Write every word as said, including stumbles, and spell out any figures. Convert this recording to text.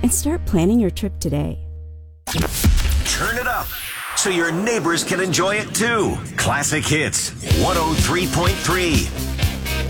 and start planning your trip today. Turn it up so your neighbors can enjoy it too. Classic Hits one oh three point three.